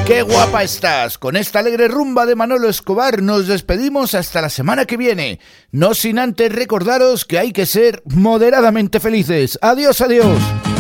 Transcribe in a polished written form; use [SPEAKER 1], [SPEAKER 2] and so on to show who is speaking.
[SPEAKER 1] ¡Qué guapa estás! Con esta alegre rumba de Manolo Escobar nos despedimos hasta la semana que viene. No sin antes recordaros que hay que ser moderadamente felices. ¡Adiós, adiós!